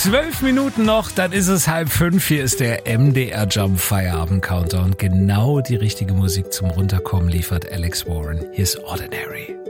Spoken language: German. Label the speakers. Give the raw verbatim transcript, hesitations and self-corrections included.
Speaker 1: Zwölf Minuten noch, dann ist es halb fünf. Hier ist der M D R Jump Feierabend Countdown. Genau die richtige Musik zum Runterkommen liefert Alex Warren. Hier ist Ordinary.